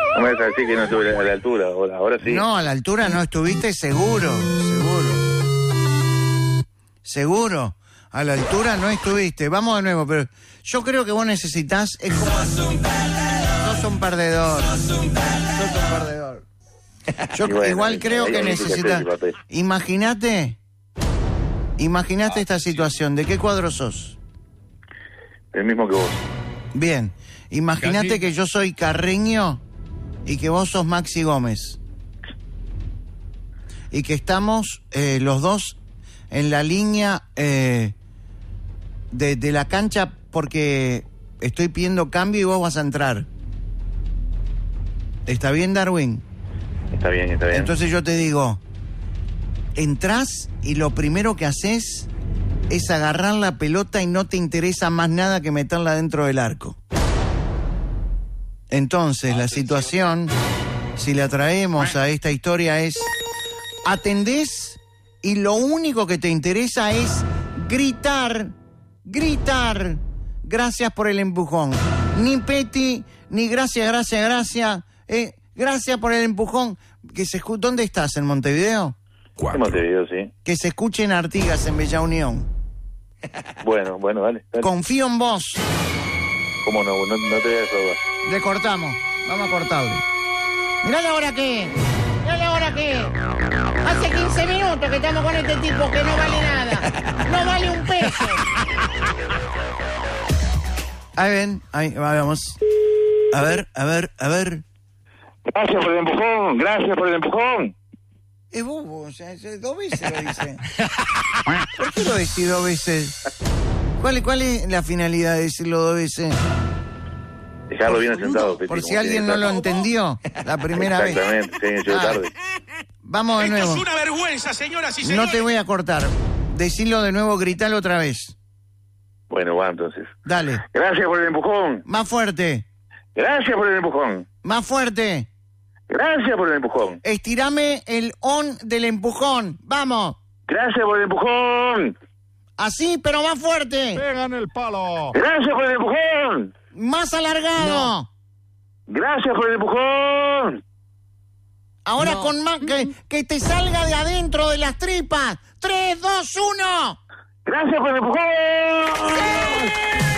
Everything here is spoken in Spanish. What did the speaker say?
No me vas a decir que no estuve a la altura, ahora sí. No, a la altura no estuviste, seguro. Seguro. A la altura no estuviste. Vamos de nuevo, pero yo creo que vos necesitas... Sos un perdedor. Yo bueno, igual creo que hay necesitas... papel. Imagínate esta situación. ¿De qué cuadro sos? El mismo que vos. Bien. Imagínate que yo soy Carreño y que vos sos Maxi Gómez. Y que estamos los dos en la línea de la cancha porque estoy pidiendo cambio y vos vas a entrar. ¿Está bien, Darwin? Está bien. Entonces yo te digo, entrás y lo primero que haces es agarrar la pelota y no te interesa más nada que meterla dentro del arco. Entonces la situación, si la traemos a esta historia, es atendés y lo único que te interesa es gritar, gracias por el empujón. Ni Peti, ni gracias. Gracias por el empujón. ¿Dónde estás? ¿En Montevideo? En Montevideo, sí. Que se escuche en Artigas, en Bella Unión. Bueno, dale. Confío en vos. ¿Cómo no? No te voy a defraudar. Le cortamos. Vamos a cortarle. Mirá la hora que. Hace 15 minutos que estamos con este tipo que no vale nada. No vale un peso. Ahí ven, ahí vamos. A ver. Gracias por el empujón. Es bobo, o sea, 2 veces lo dice. ¿Por qué lo decís 2 veces? ¿Cuál es la finalidad de decirlo 2 veces? Dejarlo bien asentado, Peti, por si alguien no lo entendió la primera vez. Exactamente, sí, llegó tarde. Vamos de nuevo. Esto es una vergüenza, señoras y señores. No te voy a cortar. Decilo de nuevo, gritalo otra vez. Bueno, va entonces. Dale. Gracias por el empujón. Más fuerte. Gracias por el empujón. Más fuerte. Gracias por el empujón. Estirame el on del empujón. Vamos. Gracias por el empujón. Así, pero más fuerte. Pegan el palo. Gracias por el empujón. Más alargado. No. Gracias por el empujón. Ahora con más que te salga de adentro de las tripas. 3, 2, 1. Gracias por el empujón. ¡Sí!